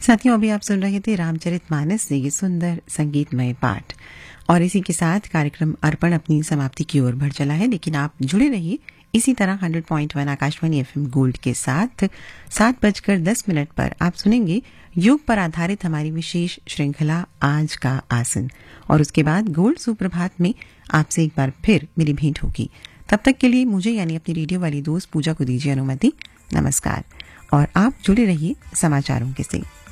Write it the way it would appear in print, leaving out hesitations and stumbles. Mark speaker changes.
Speaker 1: साथियों, अभी आप सुन रहे थे रामचरितमानस से ये सुंदर संगीतमय पाठ। और इसी के साथ कार्यक्रम अर्पण अपनी समाप्ति की ओर बढ़ चला है, लेकिन आप जुड़े रहिए इसी तरह 100.1 आकाशवाणी एफएम गोल्ड के साथ। 7:10 पर आप सुनेंगे योग पर आधारित हमारी विशेष श्रृंखला आज का आसन, और उसके बाद गोल्ड सुप्रभात में आपसे एक बार फिर मेरी भेंट होगी। तब तक के लिए मुझे यानी अपनी रेडियो वाली दोस्त पूजा को दीजिए अनुमति। नमस्कार, और आप जुड़े रहिए समाचारों के से।